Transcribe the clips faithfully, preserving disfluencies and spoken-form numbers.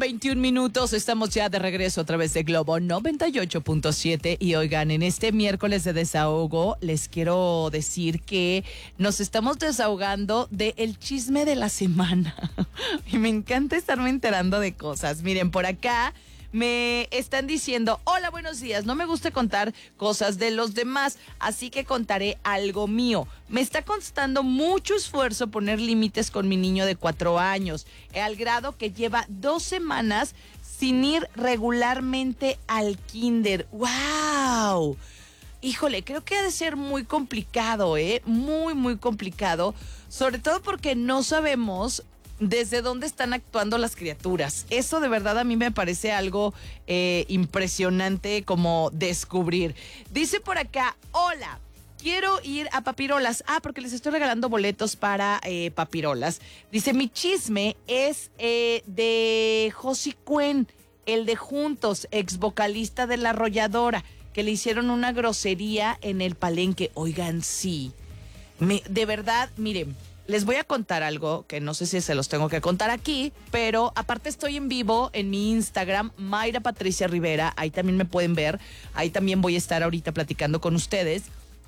veintiún minutos, estamos ya de regreso a través de Globo noventa y ocho punto siete y oigan, en este miércoles de desahogo les quiero decir que nos estamos desahogando del chisme de la semana y me encanta estarme enterando de cosas. Miren, por acá me están diciendo, hola, buenos días, no me gusta contar cosas de los demás, así que contaré algo mío. Me está costando mucho esfuerzo poner límites con mi niño de cuatro años, al grado que lleva dos semanas sin ir regularmente al kinder. ¡Wow! Híjole, creo que ha de ser muy complicado, ¿eh? Muy, muy complicado, sobre todo porque no sabemos desde dónde están actuando las criaturas. Eso de verdad a mí me parece algo eh, impresionante como descubrir. Dice por acá, hola, quiero ir a Papirolas. Ah, porque les estoy regalando boletos para eh, Papirolas. Dice, mi chisme es eh, de Josi Cuen, el de Juntos, ex vocalista de La Arrolladora, que le hicieron una grosería en el Palenque. Oigan, sí. Me, de verdad, miren, les voy a contar algo que no sé si se los tengo que contar aquí, pero aparte estoy en vivo en mi Instagram, Mayra Patricia Rivera, ahí también me pueden ver, ahí también voy a estar ahorita platicando con ustedes.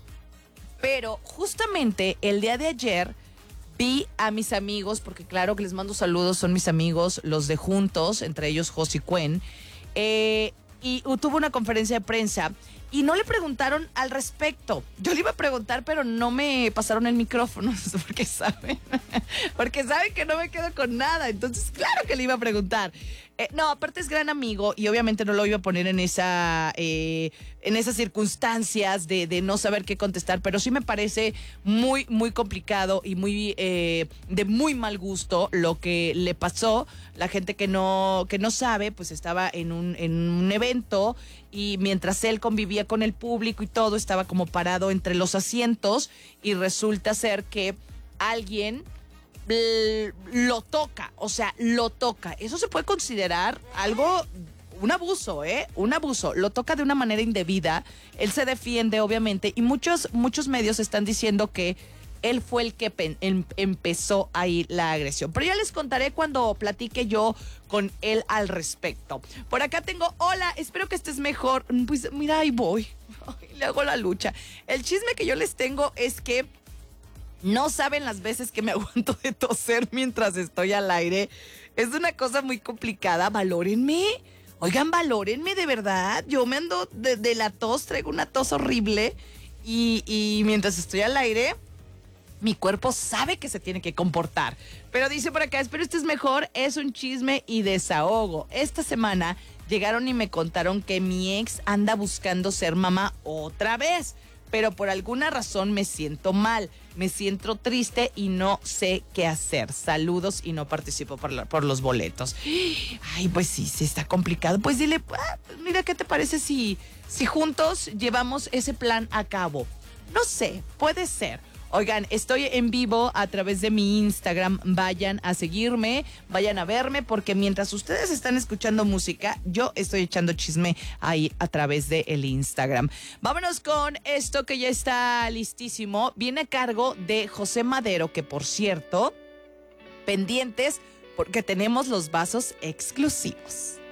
Pero justamente el día de ayer vi a mis amigos, porque claro que les mando saludos, son mis amigos, los de Juntos, entre ellos Josi Cuen, eh, y tuvo una conferencia de prensa y no le preguntaron al respecto. Yo le iba a preguntar, pero no me pasaron el micrófono, porque saben, porque saben que no me quedo con nada. Entonces, claro que le iba a preguntar. Eh, no, aparte es gran amigo y obviamente no lo iba a poner en esa eh, en esas circunstancias de, de no saber qué contestar, pero sí me parece muy, muy complicado y muy eh, de muy mal gusto lo que le pasó. La gente que no, que no sabe, pues estaba en un, en un evento y mientras él convivía con el público y todo, estaba como parado entre los asientos y resulta ser que alguien lo toca, o sea, lo toca. Eso se puede considerar algo, un abuso, ¿eh? Un abuso. Lo toca de una manera indebida. Él se defiende, obviamente, y muchos, muchos medios están diciendo que él fue el que pe- em- empezó ahí la agresión. Pero ya les contaré cuando platique yo con él al respecto. Por acá tengo, hola, espero que estés mejor. Pues mira, ahí voy. Ay, le hago la lucha. El chisme que yo les tengo es que no saben las veces que me aguanto de toser mientras estoy al aire. Es una cosa muy complicada. Valórenme. Oigan, valórenme de verdad. Yo me ando de, de la tos, traigo una tos horrible. Y, y mientras estoy al aire, mi cuerpo sabe que se tiene que comportar. Pero dice por acá, espero estés mejor. Es un chisme y desahogo. Esta semana llegaron y me contaron que mi ex anda buscando ser mamá otra vez. Pero por alguna razón me siento mal, me siento triste y no sé qué hacer. Saludos y no participo por, la, por los boletos. Ay, pues sí, sí está complicado. Pues dile, ah, mira, ¿qué te parece si, si juntos llevamos ese plan a cabo? No sé, puede ser. Oigan, estoy en vivo a través de mi Instagram. Vayan a seguirme, vayan a verme, porque mientras ustedes están escuchando música, yo estoy echando chisme ahí a través de el Instagram. Vámonos con esto que ya está listísimo. Viene a cargo de José Madero, que por cierto, pendientes, porque tenemos los vasos exclusivos.